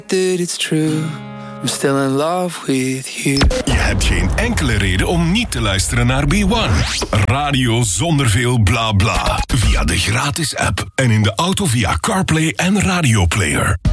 that it's true. I'm still in love with you. Je hebt geen enkele reden om niet te luisteren naar B1. Radio zonder veel bla bla. Via de gratis app en in de auto via CarPlay en Radio Player.